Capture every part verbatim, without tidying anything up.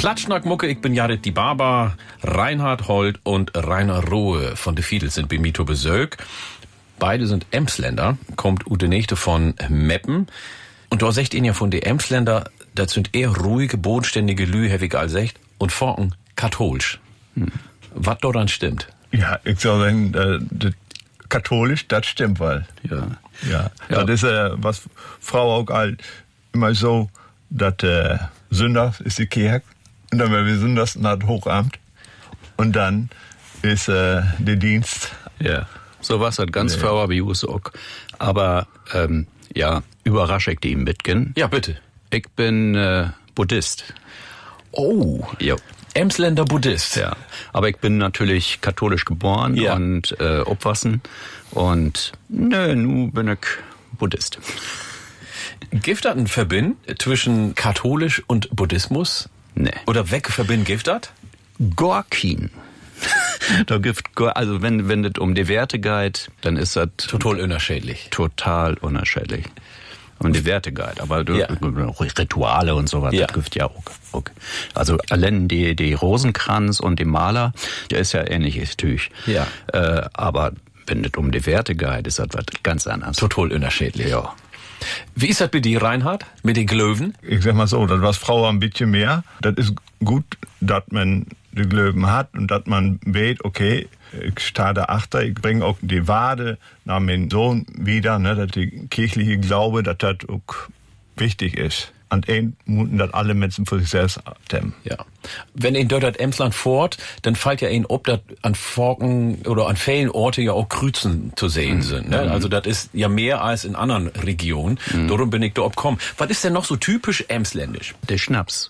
Platschnack-Mucke, ich bin Jared die Barber, Reinhard Holt und Rainer Rohe von de Fiedels sind bei mir zu Besök. Beide sind Emsländer, kommt Ute Nächte von Meppen. Und da sagt ihn ja von de Emsländer, das sind eher ruhige, bodenständige Lü, hab ich all secht, und Forken katholisch. Hm. Was daran stimmt? Ja, ich soll sagen, äh, das katholisch, das stimmt, weil. Ja. Ja. Ja. Das ist äh, was Frau auch all immer so, dass äh, Sünder ist die Kirche, und dann werden wir Sündags nach Hochamt, und dann ist äh, der Dienst. Ja, so was hat ganz Frau aber Jus auch. Aber, ähm, ja, überrasche ich die mitgen. Ja, bitte. Ich bin äh, Buddhist. Oh. Jo. Emsländer Buddhist. Ja, aber ich bin natürlich katholisch geboren ja. und äh, aufwachsen. Und nö, nu bin ich Buddhist. Gibt das ein Verbind zwischen katholisch und Buddhismus? Nee. Oder weg verbinden gibt das? Gorkin. Da gibt, also wenn, wenn es um die Werte geht, dann ist das total unerschädlich. Total unerschädlich. Um die Werte geht, aber ja. Rituale und so was, ja. das gibt ja auch. Okay. Also allein die, die Rosenkranz und die Maler, der ist ja ähnliches Tüch. Ja. Äh, aber wenn es um die Werte geht, ist das was ganz anderes. Total unerschädlich. Ja. Wie ist das bei dir, Reinhard, mit den Glöwen? Ich sag mal so, das was Frau ein bisschen mehr. Das ist gut, dass man die Glöwen hat und dass man weiß, okay, ich starte achter, ich bringe auch die Wade nach meinem Sohn wieder, ne, dass die kirchliche Glaube, dass das auch wichtig ist. Und ein müssen das alle Menschen für sich selbst haben. Ja. Wenn in dort Emsland fort, dann fällt ja ihnen ob, dass an Forken oder an vielen Orten ja auch Kreuzen zu sehen sind. Ne? Mhm. Also das ist ja mehr als in anderen Regionen. Mhm. Darum bin ich da obkommen. Was ist denn noch so typisch emsländisch? Der Schnaps.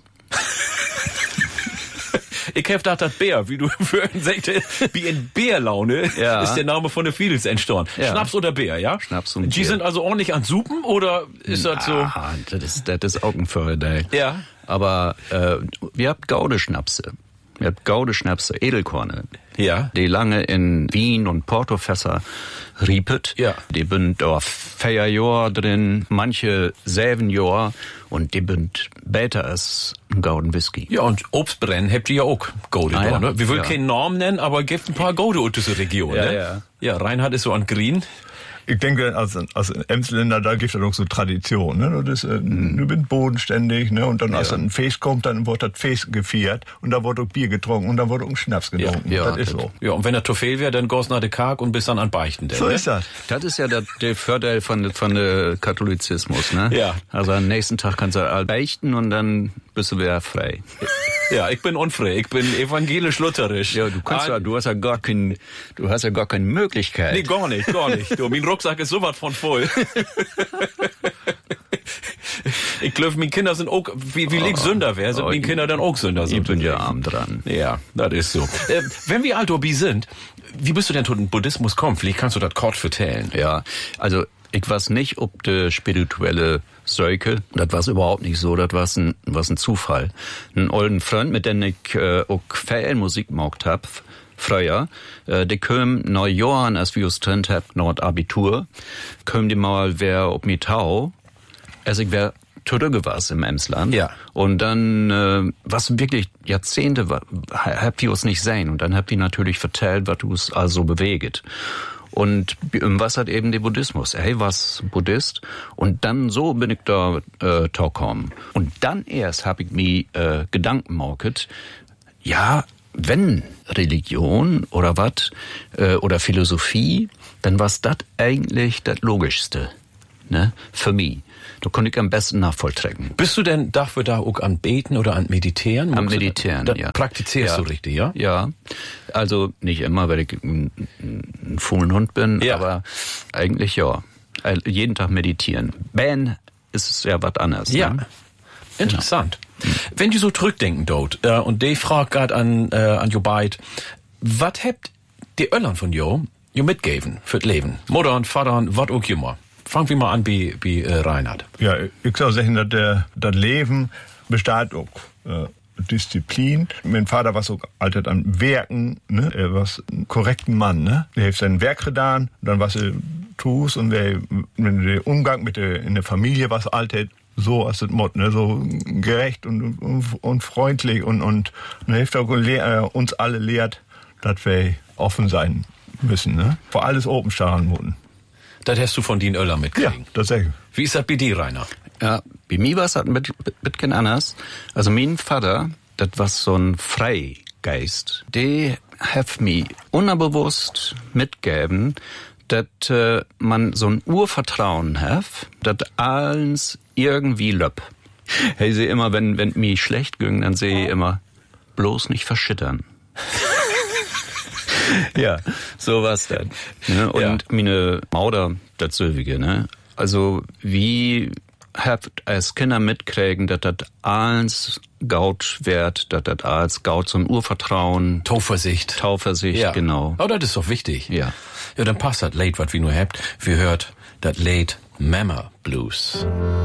Ich hab gedacht, das Bär, wie du vorhin sagte, wie in Bärlaune ja. ist der Name von der Fiedels entstanden. Ja. Schnaps oder Bär, ja? Schnaps und Die Bär. sind also ordentlich an Supen oder ist das so? Ah, das ist, das ist auch ein Vorteil. Ja. Aber äh, wir habt Gaudeschnapse. Ihr habt Gaudeschnapse, Edelkorne. Ja. Die lange in Wien und Portofässer riepet. Ja. Die bünd da vier Jahr drin, manche sieben Jahr und die bünd besser als ein Gauden Whisky. Ja, und Obstbrennen habt ihr ja auch Gaude ah, da, ja. ne? Wir wollen ja. keinen Namen nennen, aber gibt ein paar Gaude in dieser Region, ja, ne? Ja, ja. Reinhard ist so an Green. Ich denke, als, als Emsländer, da gibt es ja auch so Tradition, ne? Das ist, äh, mhm. Du bist bodenständig, ne? Und dann, als ja. ein Fest kommt, dann wird das Fest gefeiert und da wird auch Bier getrunken und dann wird auch Schnaps getrunken. Ja, ja, das ist so. Ja, und wenn er zu viel wäre, dann goss nach de Karg und bis dann an Beichten. So ne? ist das. Das ist ja der, der Vorteil von, von der Katholizismus, ne? Ja. Also am nächsten Tag kannst du beichten und dann bist du wieder frei. Ja, ich bin unfrei. Ich bin evangelisch-lutherisch. Ja, du kannst ja, du hast ja gar kein, du hast ja gar keine Möglichkeit. Nee, gar nicht, gar nicht. Du, mein Rucksack ist sowas von voll. Ich glaube, meine Kinder sind auch, wie, wie ich Sünder wäre, sind oh, meine Kinder dann auch Sünder. Ich bin ja arm dran. Ja, das ist so. äh, wenn wir Altobi sind, wie bist du denn zu dem Buddhismus kommen? Vielleicht kannst du das kurz vertellen. Ja, also ich weiß nicht, ob de spirituelle Säuke, das war überhaupt nicht so, das war ein, was ein Zufall. Ein olden Freund, mit dem ich äh, auch viel Musik gemacht hab, früher, äh, die kam nach Jahren, als wir uns getrennt hab, nach Abitur, kam die mal wer ob mi Tau, also ich wär zurückgewachsen im Emsland. Ja. Und dann, äh, was wirklich Jahrzehnte war, hab wir uns nicht sehen. Und dann hab ich natürlich vertellt, was uns also bewegt. Und im was hat eben der Buddhismus. Hey, was Buddhist? Und dann so bin ich da äh, gekommen. Und dann erst hab ich mir äh, Gedanken gemacht, ja, wenn Religion oder was, äh, oder Philosophie, dann war's das eigentlich das Logischste, ne, für mich. Da konnte ich am besten nachvolltragen. Bist du denn dafür da auch an Beten oder an Meditieren? Am Meditieren, da, ja. Praktizierst ja. du richtig, ja? Ja, also nicht immer, weil ich ein, ein faulen Hund bin, ja. aber eigentlich ja. Jeden Tag meditieren. Ben ist ja was anderes. Ja, ne? Interessant. Genau. Wenn du so zurückdenken dort, äh, und die fragt gerade an, äh, an Jo beid, was habt die Öllern von Jo, Jo mitgeben für das Leben? Mutter und Vater und was auch immer. Fangen wir mal an bei, bei äh, Reinhard. Ja, ich soll sagen, dass der, das Leben besteht auch äh, Disziplin. Mein Vater war so altert an Werken, ne? Er war ein korrekten Mann, ne? Er hat sein Werk getan, dann was er tust und der, wenn der Umgang mit der, in der Familie was altert, so als das Mott, ne, so gerecht und, und, und freundlich und, und, und hilft auch uns alle lehrt, dass wir offen sein müssen, ne? Vor alles open starren müssen. Das hast du von Dean Oeller mitkriegen. Ja, das sag ich. Wie ist das bei dir, Rainer? Ja, bei mir war es ein bisschen anders. Also mein Vater, das war so ein Freigeist. Der hat mir unbewusst mitgegeben, dass äh, man so ein Urvertrauen hat, dass alles irgendwie löpp. Hey, sie immer, wenn wenn mir schlecht ging, dann sehe ich immer, bloß nicht verschittern. Ja, so war's dann. Ne? Und ja. Meine Mauder, das Sölwige, ne? Also, wie habt als Kinder mitkriegen, dass das alles Gaut wird, dass das alles Gaut so ein Urvertrauen. Tauversicht. Tauversicht, ja. Genau. Oh, das ist doch wichtig. Ja. Ja, dann passt das Lied, was wir nur habt. Wir hört das Lied Mama Blues.